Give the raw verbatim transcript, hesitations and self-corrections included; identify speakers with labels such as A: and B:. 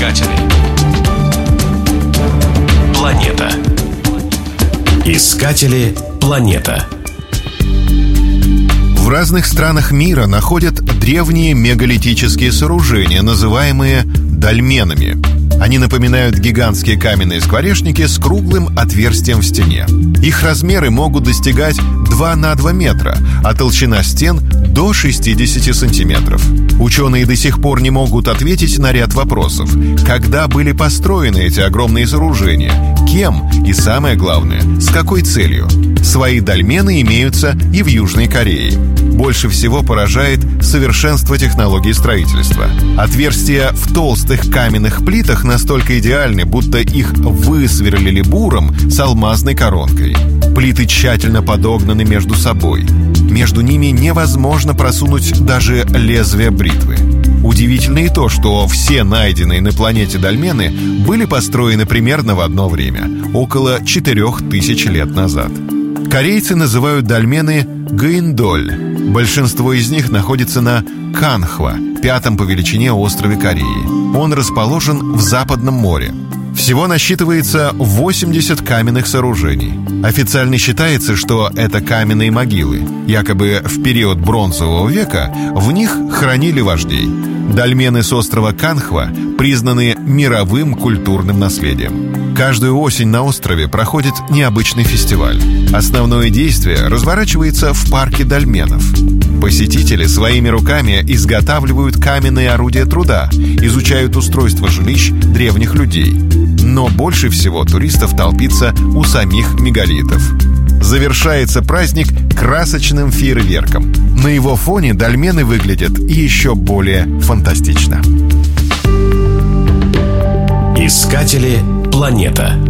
A: Искатели. Планета. Искатели. Планета.
B: В разных странах мира находят древние мегалитические сооружения, называемые дольменами. Они напоминают гигантские каменные скворечники с круглым отверстием в стене. Их размеры могут достигать два на два метра, а толщина стен до шестьдесят сантиметров. Ученые до сих пор не могут ответить на ряд вопросов. Когда были построены эти огромные сооружения? Кем? И самое главное, с какой целью? Свои дольмены имеются и в Южной Корее. Больше всего поражает совершенство технологий строительства. Отверстия в толстых каменных плитах настолько идеальны, будто их высверлили буром с алмазной коронкой. Плиты тщательно подогнаны между собой. Между ними невозможно просунуть даже лезвие бритвы. Удивительно и то, что все найденные на планете дольмены были построены примерно в одно время, около четырех тысяч лет назад. Корейцы называют дольмены Гаиндоль. Большинство из них находится на Канхва, пятом по величине острове Кореи. Он расположен в Западном море. Всего насчитывается восемьдесят каменных сооружений. Официально считается, что это каменные могилы. Якобы в период Бронзового века в них хоронили вождей. Дольмены с острова Канхва признаны мировым культурным наследием. Каждую осень на острове проходит необычный фестиваль. Основное действие разворачивается в парке дольменов. Посетители своими руками изготавливают каменные орудия труда, изучают устройство жилищ древних людей. Но больше всего туристов толпится у самих мегалитов. Завершается праздник красочным фейерверком. На его фоне дольмены выглядят еще более фантастично.
A: Искатели. Планета.